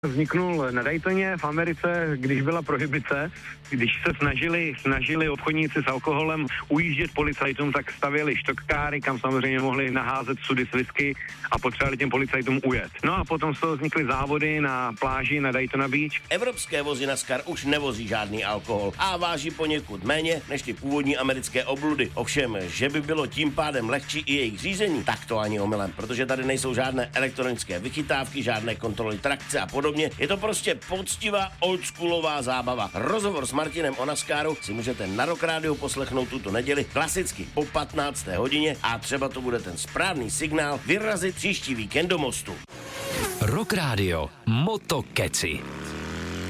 Vzniknul na Daytoně v Americe, když byla prohibice, když se snažili obchodníci s alkoholem ujíždět policajtům, tak stavěli štokkáry, kam samozřejmě mohli naházet sudy s whisky a potřebovali těm policajtům ujet. No a potom z toho vznikly závody na pláži na Daytona Beach. Evropské vozy NASCAR už nevozí žádný alkohol a váží poněkud méně než ty původní americké obludy. Ovšem, že by bylo tím pádem lehčí i jejich řízení, tak to ani omylem, protože tady nejsou žádné elektronické vychytávky, žádné kontroly trakce a podobně. Je to prostě poctivá oldschoolová zábava. Rozhovor s Martinem o NASCARu si můžete na Rock Radio poslechnout tuto neděli, klasicky po 15. hodině a třeba to bude ten správný signál vyrazit příští víkend do Mostu. Rock Radio Motokeci.